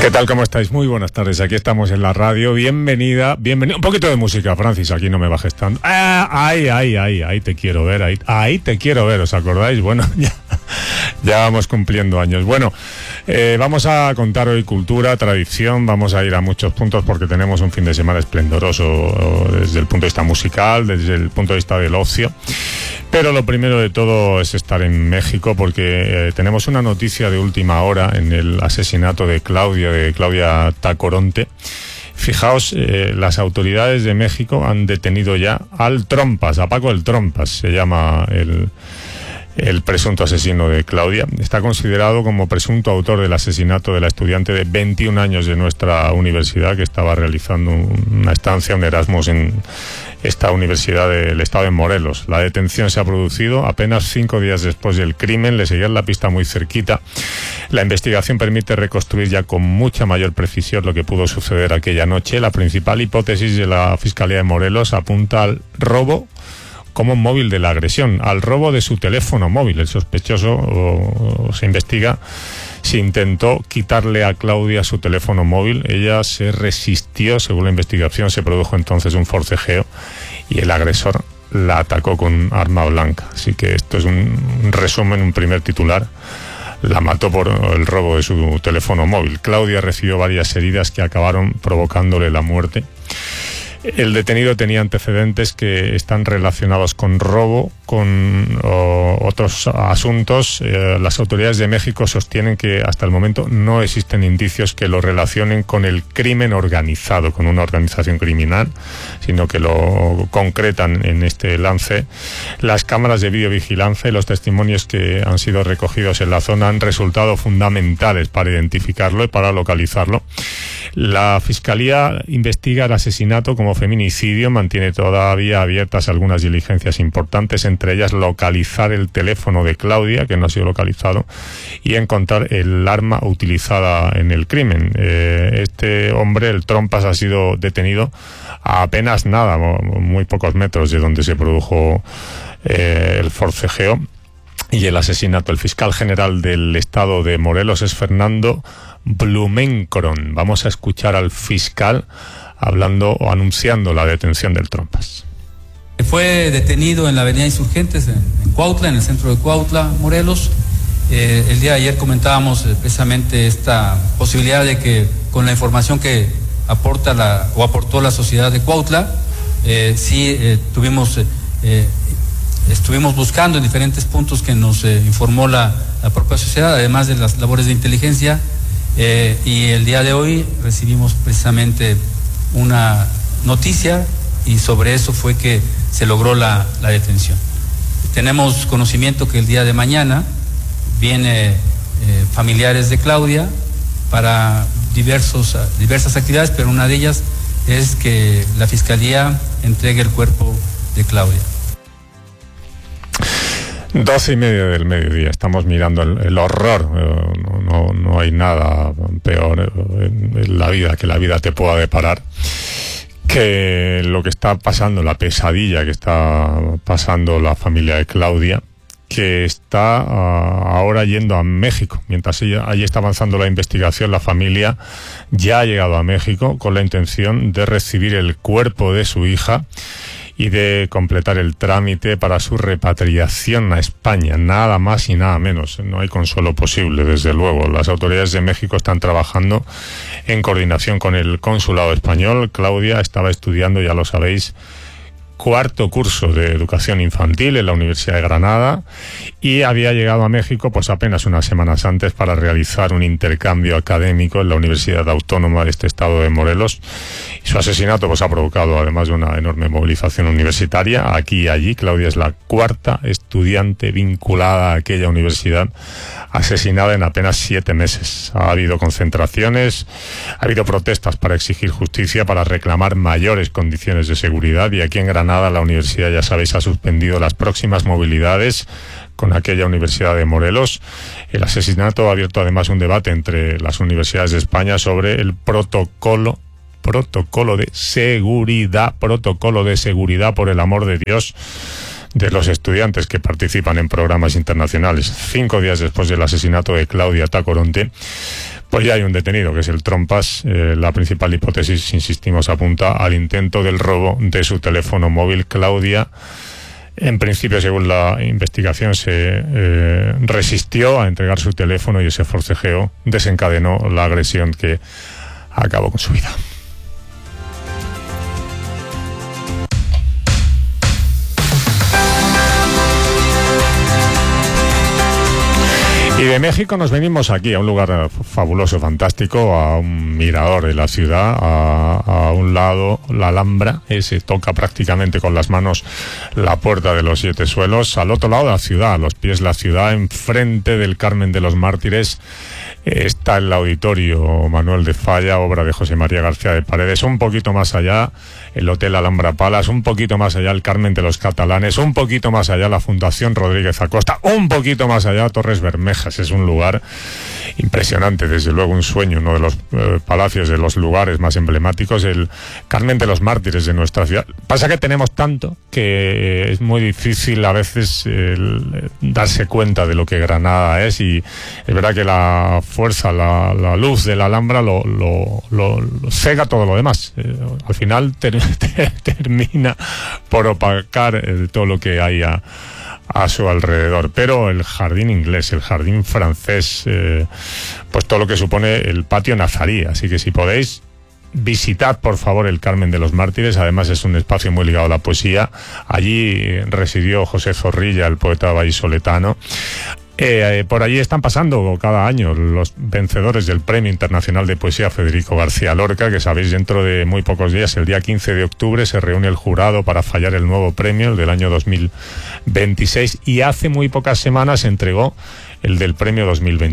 ¿Qué tal? ¿Cómo estáis? Muy buenas tardes. Aquí estamos en la radio. Bienvenida. Un poquito de música, Francis. Aquí no me bajes tanto. Ahí te quiero ver. Ahí te quiero ver. ¿Os acordáis? Bueno, ya vamos cumpliendo años. Bueno, vamos a contar hoy cultura, tradición. Vamos a ir a muchos puntos porque tenemos un fin de semana esplendoroso desde el punto de vista musical, desde el punto de vista del ocio. Pero lo primero de todo es estar en México porque tenemos una noticia de última hora en el asesinato de Claudia Tacoronte. Fijaos, las autoridades de México han detenido ya al Trompas, a Paco el Trompas, se llama el presunto asesino de Claudia. Está considerado como presunto autor del asesinato de la estudiante de 21 años de nuestra universidad que estaba realizando una estancia, un Erasmus en esta universidad del estado de Morelos. La detención se ha producido apenas 5 días después del crimen, le seguían la pista muy cerquita. La investigación permite reconstruir ya con mucha mayor precisión lo que pudo suceder aquella noche. La principal hipótesis de la Fiscalía de Morelos apunta al robo como móvil de la agresión, al robo de su teléfono móvil. El sospechoso se investiga si intentó quitarle a Claudia su teléfono móvil. Ella se resistió, según la investigación. Se produjo entonces un forcejeo y el agresor la atacó con un arma blanca. Así que esto es un resumen, un primer titular. La mató por el robo de su teléfono móvil. Claudia recibió varias heridas que acabaron provocándole la muerte. El detenido tenía antecedentes que están relacionados con robo, con otros asuntos. Las autoridades de México sostienen que hasta el momento no existen indicios que lo relacionen con el crimen organizado, con una organización criminal, sino que lo concretan en este lance. Las cámaras de videovigilancia y los testimonios que han sido recogidos en la zona han resultado fundamentales para identificarlo y para localizarlo. La Fiscalía investiga el asesinato como feminicidio, mantiene todavía abiertas algunas diligencias importantes, entre ellas localizar el teléfono de Claudia, que no ha sido localizado, y encontrar el arma utilizada en el crimen. Este hombre, el Trompas, ha sido detenido a apenas nada, muy pocos metros de donde se produjo el forcejeo y el asesinato. El fiscal general del estado de Morelos es Fernando Blumenkron. Vamos a escuchar al fiscal hablando o anunciando la detención del Trompas. Fue detenido en la avenida Insurgentes, en Cuautla, en el centro de Cuautla, Morelos. El día de ayer comentábamos precisamente esta posibilidad de que con la información que aportó la sociedad de Cuautla, estuvimos buscando en diferentes puntos que nos informó la propia sociedad, además de las labores de inteligencia, y el día de hoy recibimos precisamente una noticia y sobre eso fue que se logró la detención. Tenemos conocimiento que el día de mañana vienen familiares de Claudia para diversas actividades, pero una de ellas es que la Fiscalía entregue el cuerpo de Claudia. 12:30 del mediodía, estamos mirando el horror. No hay nada peor en la vida que la vida te pueda deparar que lo que está pasando, la pesadilla que está pasando la familia de Claudia, que está ahora yendo a México. Mientras allí está avanzando la investigación, la familia ya ha llegado a México con la intención de recibir el cuerpo de su hija y de completar el trámite para su repatriación a España, nada más y nada menos. No hay consuelo posible, desde luego. Las autoridades de México están trabajando en coordinación con el consulado español. Claudia estaba estudiando, ya lo sabéis, 4º curso de educación infantil en la Universidad de Granada y había llegado a México pues apenas unas semanas antes para realizar un intercambio académico en la Universidad Autónoma de este estado de Morelos. Y su asesinato pues ha provocado, además de una enorme movilización universitaria aquí y allí. Claudia es la 4ª estudiante vinculada a aquella universidad asesinada en apenas 7 meses. Ha habido concentraciones, ha habido protestas para exigir justicia, para reclamar mayores condiciones de seguridad, y aquí en Granada la universidad, ya sabéis, ha suspendido las próximas movilidades con aquella Universidad de Morelos. El asesinato ha abierto además un debate entre las universidades de España sobre el protocolo de seguridad, por el amor de Dios, de los estudiantes que participan en programas internacionales. 5 días después del asesinato de Claudia Tacoronte, Pues ya hay un detenido, que es el Trompas. La principal hipótesis, insistimos, apunta al intento del robo de su teléfono móvil. Claudia, en principio, según la investigación, se resistió a entregar su teléfono y ese forcejeo desencadenó la agresión que acabó con su vida. Y de México nos venimos aquí, a un lugar fabuloso, fantástico, a un mirador de la ciudad, a un lado, la Alhambra, se toca prácticamente con las manos la puerta de los 7 suelos, al otro lado de la ciudad, a los pies de la ciudad, enfrente del Carmen de los Mártires, está el Auditorio Manuel de Falla, obra de José María García de Paredes, un poquito más allá el Hotel Alhambra Palace, un poquito más allá el Carmen de los Catalanes, un poquito más allá la Fundación Rodríguez Acosta, un poquito más allá Torres Bermejas. Es un lugar impresionante, desde luego un sueño, uno de los palacios, de los lugares más emblemáticos, el Carmen de los Mártires de nuestra ciudad. Pasa que tenemos tanto que es muy difícil a veces darse cuenta de lo que Granada es, y es verdad que la fuerza, la luz de la Alhambra lo cega todo lo demás. Al final termina por opacar todo lo que hay a su alrededor. Pero el jardín inglés, el jardín francés, pues todo lo que supone el patio nazarí. Así que si podéis, visitad por favor el Carmen de los Mártires. Además es un espacio muy ligado a la poesía. Allí residió José Zorrilla, el poeta vallisoletano. Por allí están pasando cada año los vencedores del Premio Internacional de Poesía Federico García Lorca, que sabéis, dentro de muy pocos días, el día 15 de octubre, se reúne el jurado para fallar el nuevo premio, el del año 2026, y hace muy pocas semanas se entregó el del premio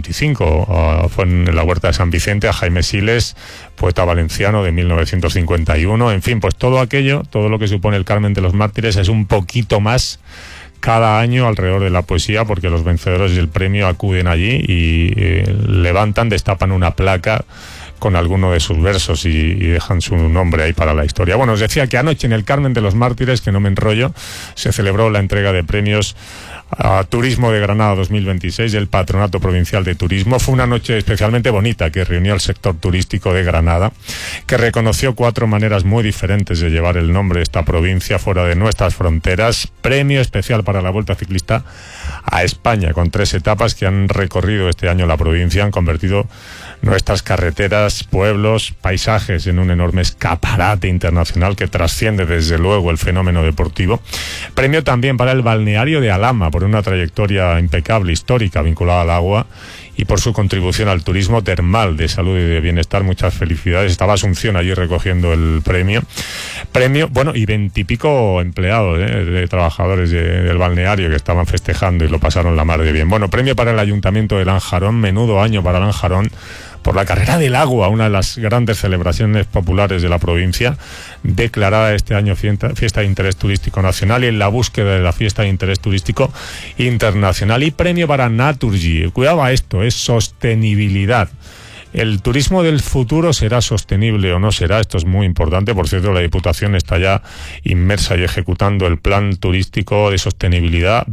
2025. Fue en la Huerta de San Vicente a Jaime Siles, poeta valenciano de 1951. En fin, pues todo aquello, todo lo que supone el Carmen de los Mártires es un poquito más cada año alrededor de la poesía, porque los vencedores del premio acuden allí y levantan, destapan una placa con alguno de sus versos y dejan su nombre ahí para la historia. Bueno, os decía que anoche en el Carmen de los Mártires, que no me enrollo, se celebró la entrega de premios a Turismo de Granada 2026 del Patronato Provincial de Turismo. Fue una noche especialmente bonita que reunió al sector turístico de Granada, que reconoció 4 maneras muy diferentes de llevar el nombre de esta provincia fuera de nuestras fronteras. Premio especial para la Vuelta Ciclista a España, con 3 etapas que han recorrido este año la provincia, han convertido nuestras carreteras, pueblos, paisajes en un enorme escaparate internacional que trasciende desde luego el fenómeno deportivo. Premio también para el balneario de Alhama, por una trayectoria impecable, histórica, vinculada al agua, y por su contribución al turismo termal de salud y de bienestar. Muchas felicidades. Estaba Asunción allí recogiendo el premio, bueno, y 20 y pico empleados, de trabajadores del balneario, que estaban festejando y lo pasaron la mar de bien. Bueno, premio para el Ayuntamiento de Lanjarón, menudo año para Lanjarón, por la Carrera del Agua, una de las grandes celebraciones populares de la provincia, declarada este año fiesta de interés turístico nacional, y en la búsqueda de la fiesta de interés turístico internacional. Y premio para Naturgy. Cuidado a esto, es sostenibilidad. ¿El turismo del futuro será sostenible o no será? Esto es muy importante. Por cierto, la Diputación está ya inmersa y ejecutando el plan turístico de sostenibilidad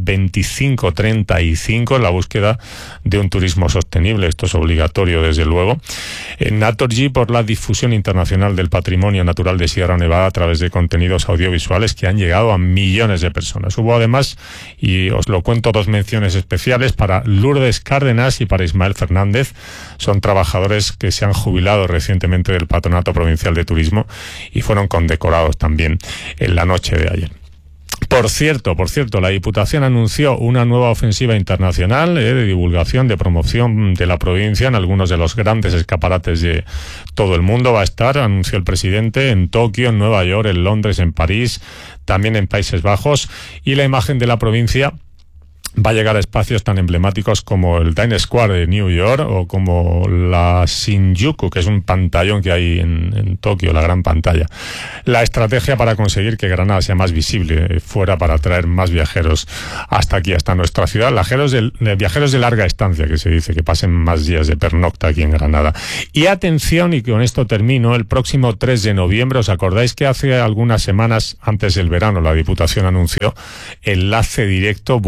25-35 en la búsqueda de un turismo sostenible. Esto es obligatorio, desde luego. En Naturgy, por la difusión internacional del patrimonio natural de Sierra Nevada a través de contenidos audiovisuales que han llegado a millones de personas. Hubo además, y os lo cuento, 2 menciones especiales para Lourdes Cárdenas y para Ismael Fernández. Son trabajadores que se han jubilado recientemente del Patronato Provincial de Turismo y fueron condecorados también en la noche de ayer. Por cierto, la Diputación anunció una nueva ofensiva internacional de divulgación, de promoción de la provincia en algunos de los grandes escaparates de todo el mundo. Va a estar, anunció el presidente, en Tokio, en Nueva York, en Londres, en París, también en Países Bajos, y la imagen de la provincia va a llegar a espacios tan emblemáticos como el Times Square de New York o como la Shinjuku, que es un pantallón que hay en Tokio, la gran pantalla. La estrategia para conseguir que Granada sea más visible fuera, para atraer más viajeros hasta aquí, hasta nuestra ciudad, viajeros de larga estancia, que se dice, que pasen más días de pernocta aquí en Granada. Y atención, y con esto termino, el próximo 3 de noviembre, ¿os acordáis que hace algunas semanas, antes del verano, la Diputación anunció enlace directo, vuelo directo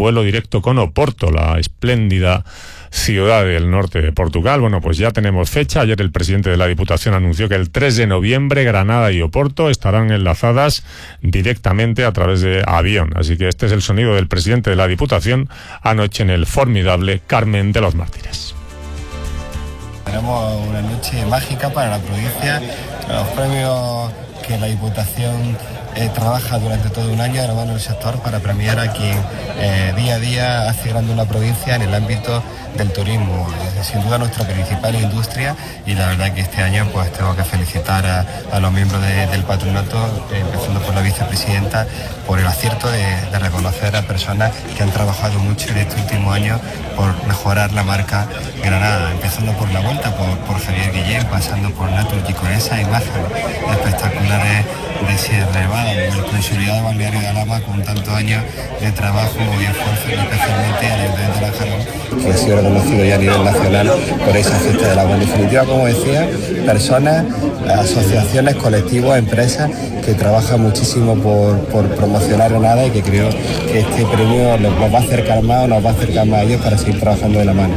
directo con Oporto, la espléndida ciudad del norte de Portugal. Bueno, pues ya tenemos fecha. Ayer el presidente de la Diputación anunció que el 3 de noviembre Granada y Oporto estarán enlazadas directamente a través de avión. Así que este es el sonido del presidente de la Diputación anoche en el formidable Carmen de los Mártires. Tenemos una noche mágica para la provincia, los premios que la Diputación trabaja durante todo un año de la mano del sector para premiar a quien día a día hace grande una provincia en el ámbito del turismo. Sin duda nuestra principal industria, y la verdad que este año pues tengo que felicitar a los miembros del patronato, empezando por la vicepresidenta, por el acierto de reconocer a personas que han trabajado mucho en este último año por mejorar la marca Granada, empezando por la vuelta, por Javier Guillén, pasando por Naturgy, con esas imágenes espectaculares de Sierra Nevada, el consolidado balneario de Alhama, con tantos años de trabajo y esfuerzo, especialmente al Ayuntamiento de Lanjarón, que ha sido reconocido ya a nivel nacional por esa fiesta del agua. En definitiva, como decía, personas, asociaciones, colectivos, empresas que trabajan muchísimo por promocionar Granada, y que creo que este premio nos va a acercar más, o nos va a acercar más a ellos para seguir trabajando de la mano.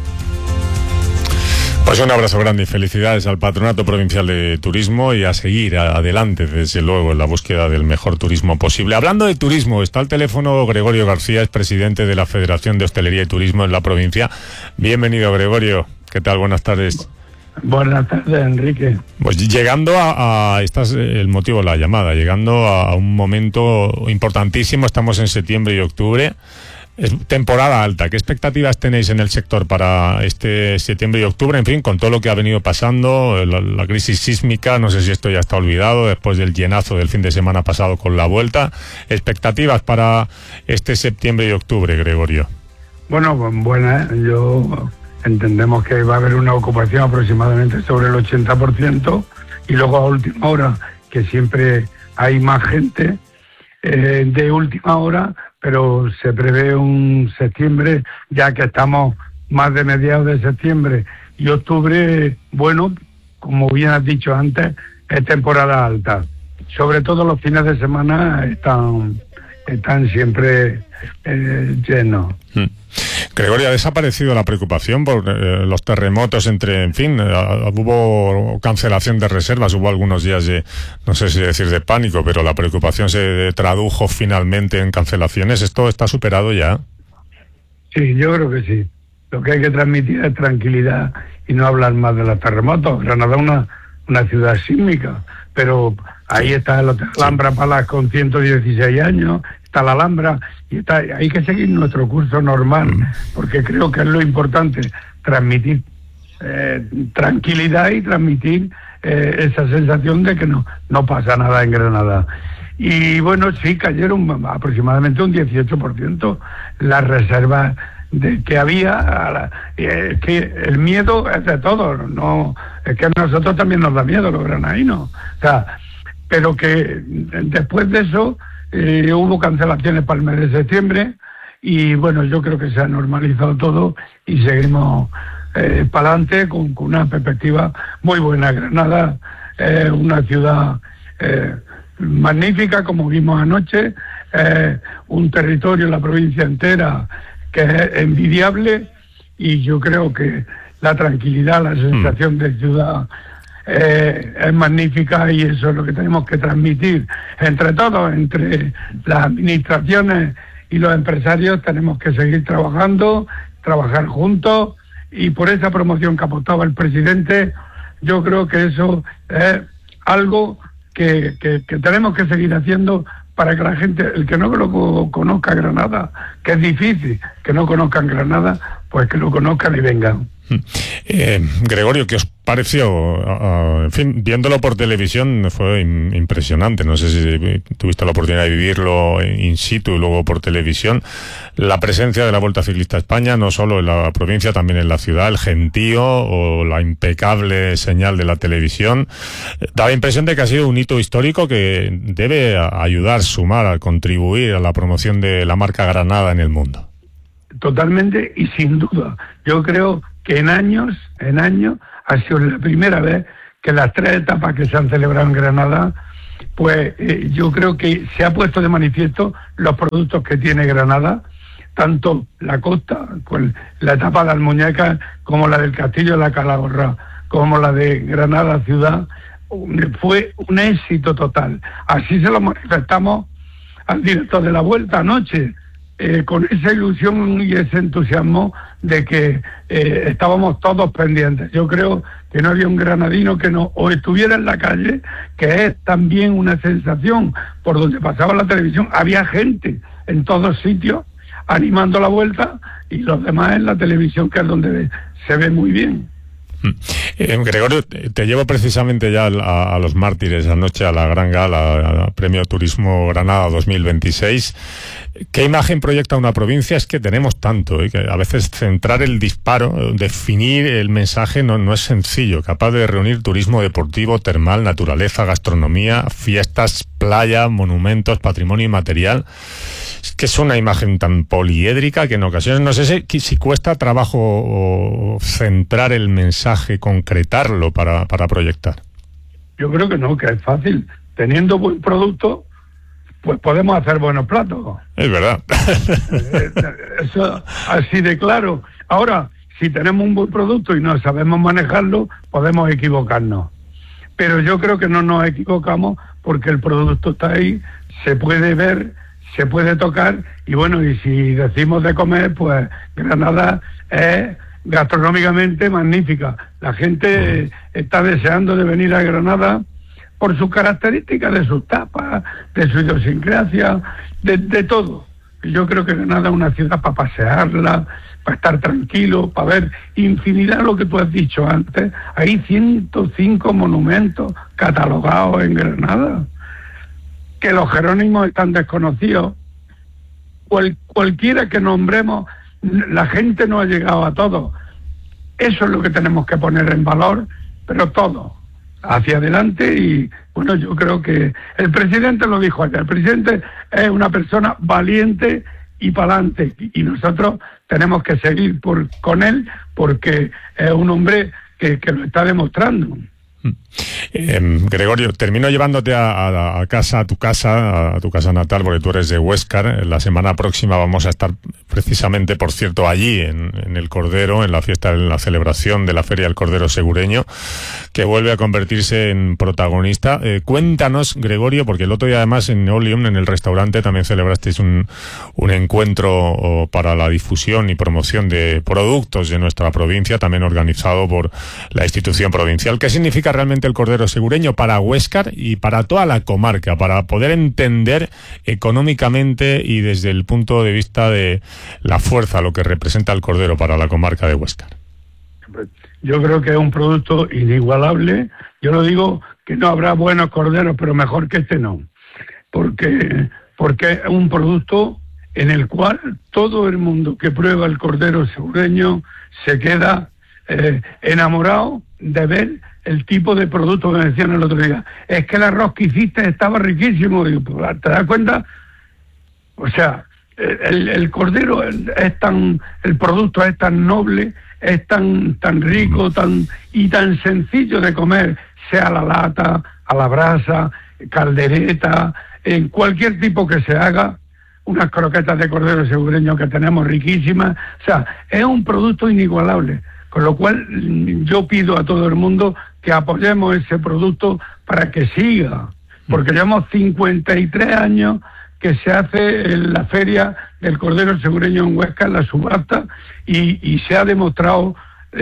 Pues un abrazo grande y felicidades al Patronato Provincial de Turismo, y a seguir adelante, desde luego, en la búsqueda del mejor turismo posible. Hablando de turismo, está al teléfono Gregorio García, es presidente de la Federación de Hostelería y Turismo en la provincia. Bienvenido, Gregorio. ¿Qué tal? Buenas tardes. Buenas tardes, Enrique. Pues llegando este es el motivo de la llamada, llegando a un momento importantísimo. Estamos en septiembre y octubre. Es temporada alta. ¿Qué expectativas tenéis en el sector para este septiembre y octubre? En fin, con todo lo que ha venido pasando, la crisis sísmica, no sé si esto ya está olvidado después del llenazo del fin de semana pasado con la vuelta. ¿Expectativas para este septiembre y octubre, Gregorio? Bueno, pues buenas. Entendemos que va a haber una ocupación aproximadamente sobre el 80%, y luego a última hora, que siempre hay más gente de última hora, pero se prevé un septiembre, ya que estamos más de mediados de septiembre, y octubre, bueno, como bien has dicho antes, es temporada alta. Sobre todo los fines de semana están siempre llenos. Gregorio, ¿ha desaparecido la preocupación por los terremotos hubo cancelación de reservas, hubo algunos días de, no sé si decir de pánico, pero la preocupación se tradujo finalmente en cancelaciones? ¿Esto está superado ya? Sí, yo creo que sí. Lo que hay que transmitir es tranquilidad y no hablar más de los terremotos. Granada es una ciudad sísmica, pero ahí está el Hotel Alhambra Palace con 116 años, está la Alhambra, y hay que seguir nuestro curso normal, porque creo que es lo importante, transmitir tranquilidad y transmitir esa sensación de que no pasa nada en Granada. Y bueno, sí, cayeron aproximadamente un 18% las reservas que había. Que el miedo es de todos, no es que a nosotros también nos da miedo los granadinos, o sea, pero que después de eso hubo cancelaciones para el mes de septiembre, y bueno, yo creo que se ha normalizado todo y seguimos para adelante con una perspectiva muy buena. Granada es una ciudad magnífica, como vimos anoche, un territorio, la provincia entera, que es envidiable, y yo creo que la tranquilidad, la sensación de ciudad es magnífica, y eso es lo que tenemos que transmitir entre todos, entre las administraciones y los empresarios. Tenemos que seguir trabajando, trabajar juntos, y por esa promoción que apostaba el presidente, yo creo que eso es algo que tenemos que seguir haciendo para que la gente, el que no lo conozca Granada, que es difícil que no conozcan Granada, pues que lo conozcan y vengan. Gregorio, ¿qué os pareció? En fin, viéndolo por televisión fue impresionante. No sé si tuviste la oportunidad de vivirlo in situ y luego por televisión. La presencia de la Vuelta Ciclista a España, no solo en la provincia, también en la ciudad, el gentío o la impecable señal de la televisión. Da la impresión de que ha sido un hito histórico que debe ayudar, sumar, a contribuir a la promoción de la marca Granada en el mundo. Totalmente, y sin duda. Yo creo que en años ha sido la primera vez que las 3 etapas que se han celebrado en Granada, pues yo creo que se ha puesto de manifiesto los productos que tiene Granada, tanto la costa, con la etapa de las Muñecas, como la del Castillo de la Calahorra, como la de Granada ciudad, fue un éxito total. Así se lo manifestamos al director de la Vuelta anoche, con esa ilusión y ese entusiasmo de que estábamos todos pendientes. Yo creo que no había un granadino que no o estuviera en la calle, que es también una sensación. Por donde pasaba la televisión había gente en todos sitios animando la Vuelta, y los demás en la televisión, que es donde se ve muy bien. Gregorio, te llevo precisamente ya a los mártires anoche, a la gran gala, al Premio Turismo Granada 2026. ¿Qué imagen proyecta una provincia? Es que tenemos tanto, que a veces centrar el disparo, definir el mensaje no es sencillo, capaz de reunir turismo deportivo, termal, naturaleza, gastronomía, fiestas, playa, monumentos, patrimonio inmaterial. Es que es una imagen tan poliédrica que en ocasiones no sé si cuesta trabajo centrar el mensaje, concretarlo para proyectar. Yo creo que no, que es fácil. Teniendo buen producto, pues podemos hacer buenos platos. Es verdad. Eso así de claro. Ahora, si tenemos un buen producto y no sabemos manejarlo, podemos equivocarnos. Pero yo creo que no nos equivocamos, porque el producto está ahí, se puede ver, se puede tocar, y bueno, y si decimos de comer, pues Granada es gastronómicamente magnífica. La gente está deseando de venir a Granada por sus características, de sus tapas, de su idiosincrasia, de todo. Yo creo que Granada es una ciudad para pasearla, para estar tranquilo, para ver infinidad de lo que tú has dicho antes. Hay 105 monumentos catalogados en Granada, que los jerónimos están desconocidos. Cualquiera que nombremos, la gente no ha llegado a todo. Eso es lo que tenemos que poner en valor, pero todo hacia adelante. Y bueno, yo creo que el presidente lo dijo ayer, el presidente es una persona valiente y pa'lante, y nosotros tenemos que seguir con él, porque es un hombre que lo está demostrando. Gregorio, termino llevándote a tu casa natal, porque tú eres de Huéscar. La semana próxima vamos a estar precisamente, por cierto, allí en el Cordero, en la fiesta, en la celebración de la Feria del Cordero Segureño, que vuelve a convertirse en protagonista. Cuéntanos, Gregorio, porque el otro día además en Neolium, en el restaurante, también celebrasteis un encuentro para la difusión y promoción de productos de nuestra provincia, también organizado por la institución provincial. ¿Qué significa realmente el Cordero Segureño para Huéscar y para toda la comarca, para poder entender económicamente y desde el punto de vista de la fuerza, lo que representa el Cordero para la comarca de Huéscar? Yo creo que es un producto inigualable. Yo lo digo, que no habrá buenos corderos, pero mejor que este no, porque es un producto en el cual todo el mundo que prueba el Cordero Segureño se queda enamorado de ver el tipo de producto que me decían el otro día. Es que el arroz que hiciste estaba riquísimo. Digo, ¿te das cuenta? O sea, el cordero el producto es tan noble, es tan rico, tan sencillo de comer, sea a la lata, a la brasa, caldereta, en cualquier tipo que se haga. Unas croquetas de Cordero Segureño que tenemos riquísimas. O sea, es un producto inigualable. Con lo cual yo pido a todo el mundo que apoyemos ese producto para que siga, porque llevamos 53 años que se hace en la feria del Cordero Segureño en Huesca, en la subasta, y se ha demostrado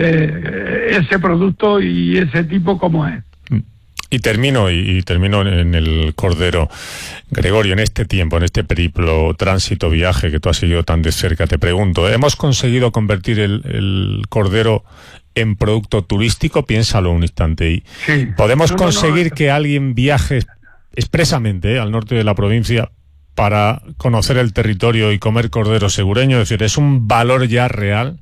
ese producto y ese tipo como es. Y termino en el Cordero. Gregorio, en este tiempo, en este periplo, tránsito, viaje que tú has seguido tan de cerca, te pregunto, ¿hemos conseguido convertir el Cordero en producto turístico? Piénsalo un instante. Y sí. ¿podemos conseguir que alguien viaje expresamente al norte de la provincia para conocer el territorio y comer cordero segureño? Es decir, ¿es un valor ya real?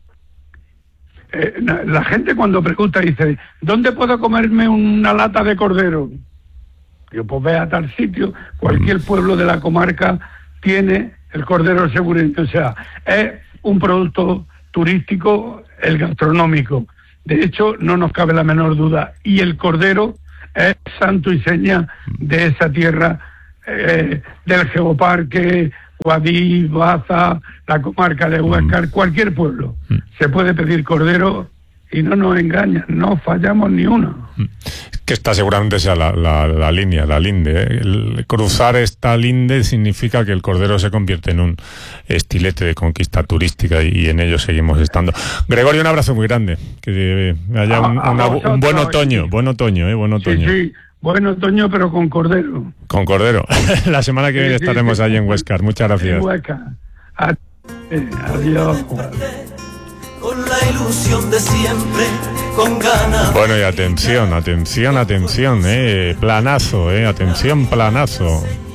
La gente cuando pregunta dice, ¿dónde puedo comerme una lata de cordero? Yo pues ve a tal sitio, cualquier pueblo de la comarca tiene el Cordero Segureño. O sea, es un producto turístico, el gastronómico. De hecho, no nos cabe la menor duda. Y el cordero es santo y seña de esa tierra, del Geoparque Guadix, Baza, la comarca de Huáscar, cualquier pueblo. Se puede pedir cordero y no nos engañan, no fallamos ni uno. Que esta seguramente sea la línea, la linde. El cruzar esta linde significa que el cordero se convierte en un estilete de conquista turística y en ello seguimos estando. Gregorio, un abrazo muy grande. Que haya un buen otoño, buen otoño, buen otoño. Sí, buen otoño, pero con cordero. Con cordero. La semana que viene estaremos allí en Huéscar. Muchas gracias. En Huéscar. Adiós. Con la ilusión de siempre, con ganas. Bueno, y atención, planazo, atención, planazo.